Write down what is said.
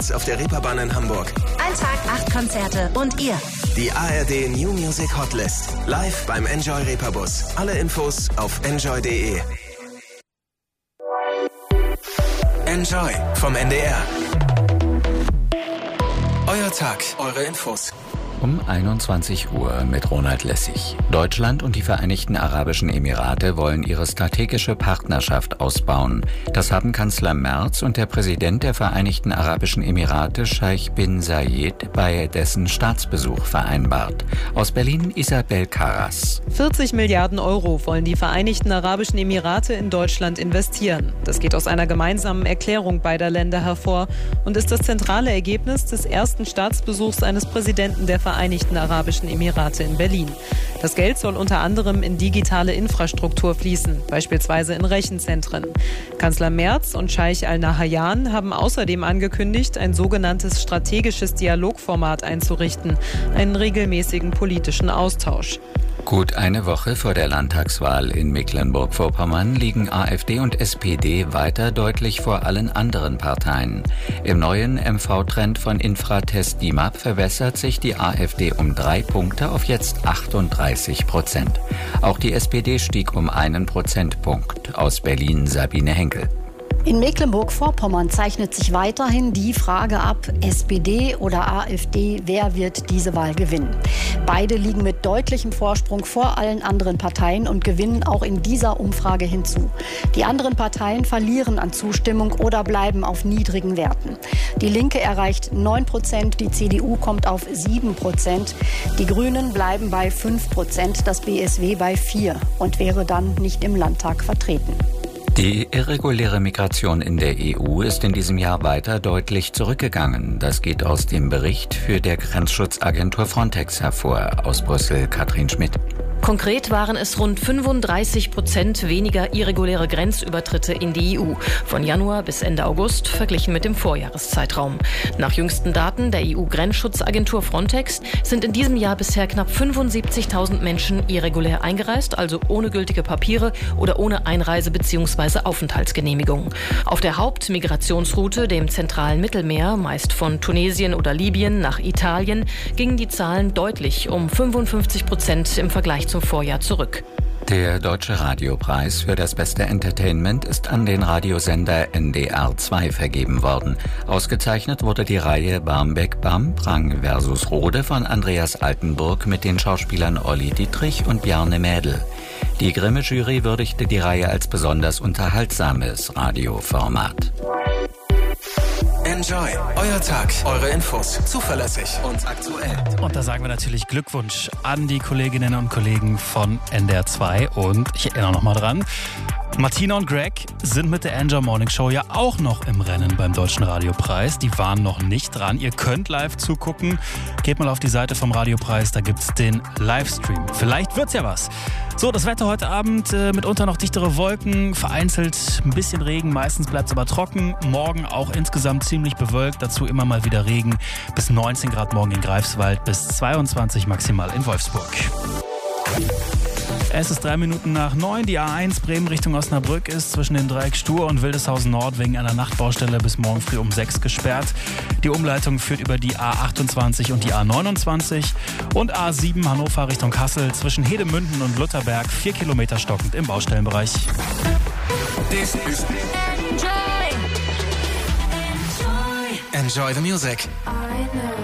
März auf der Reeperbahn in Hamburg. Ein Tag, 8 Konzerte und ihr. Die ARD New Music Hotlist. Live beim Enjoy Reeperbus. Alle Infos auf enjoy.de. Enjoy vom NDR. Euer Tag, eure Infos. Um 21 Uhr mit Ronald Lessig. Deutschland und die Vereinigten Arabischen Emirate wollen ihre strategische Partnerschaft ausbauen. Das haben Kanzler Merz und der Präsident der Vereinigten Arabischen Emirate, Scheich bin Zayed, bei dessen Staatsbesuch vereinbart. Aus Berlin Isabel Karas. 40 Milliarden Euro wollen die Vereinigten Arabischen Emirate in Deutschland investieren. Das geht aus einer gemeinsamen Erklärung beider Länder hervor und ist das zentrale Ergebnis des ersten Staatsbesuchs eines Präsidenten der Vereinigten Arabischen Emirate in Berlin. Das Geld soll unter anderem in digitale Infrastruktur fließen, beispielsweise in Rechenzentren. Kanzler Merz und Scheich Al-Nahyan haben außerdem angekündigt, ein sogenanntes strategisches Dialogformat einzurichten, einen regelmäßigen politischen Austausch. Gut eine Woche vor der Landtagswahl in Mecklenburg-Vorpommern liegen AfD und SPD weiter deutlich vor allen anderen Parteien. Im neuen MV-Trend von Infratest DIMAP verwässert sich die AfD um 3 Punkte auf jetzt 38%. Auch die SPD stieg um 1 Prozentpunkt. Aus Berlin Sabine Henkel. In Mecklenburg-Vorpommern zeichnet sich weiterhin die Frage ab, SPD oder AfD, wer wird diese Wahl gewinnen? Beide liegen mit deutlichem Vorsprung vor allen anderen Parteien und gewinnen auch in dieser Umfrage hinzu. Die anderen Parteien verlieren an Zustimmung oder bleiben auf niedrigen Werten. Die Linke erreicht 9%, die CDU kommt auf 7%, die Grünen bleiben bei 5%, das BSW bei 4% und wäre dann nicht im Landtag vertreten. Die irreguläre Migration in der EU ist in diesem Jahr weiter deutlich zurückgegangen. Das geht aus dem Bericht für der Grenzschutzagentur Frontex hervor. Aus Brüssel Katrin Schmidt. Konkret waren es rund 35% weniger irreguläre Grenzübertritte in die EU. Von Januar bis Ende August verglichen mit dem Vorjahreszeitraum. Nach jüngsten Daten der EU-Grenzschutzagentur Frontex sind in diesem Jahr bisher knapp 75.000 Menschen irregulär eingereist, also ohne gültige Papiere oder ohne Einreise- bzw. Aufenthaltsgenehmigung. Auf der Hauptmigrationsroute, dem zentralen Mittelmeer, meist von Tunesien oder Libyen nach Italien, gingen die Zahlen deutlich um 55% im Vergleich zum Vorjahr zurück. Der Deutsche Radiopreis für das beste Entertainment ist an den Radiosender NDR 2 vergeben worden. Ausgezeichnet wurde die Reihe Barmbek-Bam, Prang vs. Rode von Andreas Altenburg mit den Schauspielern Olli Dietrich und Bjarne Mädel. Die Grimme-Jury würdigte die Reihe als besonders unterhaltsames Radioformat. Enjoy. Euer Tag, eure Infos. Zuverlässig und aktuell. Und da sagen wir natürlich Glückwunsch an die Kolleginnen und Kollegen von NDR 2. Und ich erinnere noch mal dran, Martina und Greg sind mit der Enjoy Morning Show ja auch noch im Rennen beim Deutschen Radiopreis. Die waren noch nicht dran. Ihr könnt live zugucken. Geht mal auf die Seite vom Radiopreis, da gibt's den Livestream. Vielleicht wird's ja was. So, das Wetter heute Abend, mitunter noch dichtere Wolken, vereinzelt ein bisschen Regen, meistens bleibt es aber trocken. Morgen auch insgesamt ziemlich bewölkt, dazu immer mal wieder Regen. Bis 19 Grad morgen in Greifswald, bis 22 maximal in Wolfsburg. Es ist 3 Minuten nach 9. Die A1 Bremen Richtung Osnabrück ist zwischen dem Dreieck Stur und Wildeshausen Nord wegen einer Nachtbaustelle bis morgen früh um 6 gesperrt. Die Umleitung führt über die A28 und die A29 und A7 Hannover Richtung Kassel zwischen Hedemünden und Lutherberg 4 Kilometer stockend im Baustellenbereich. This is Enjoy the music.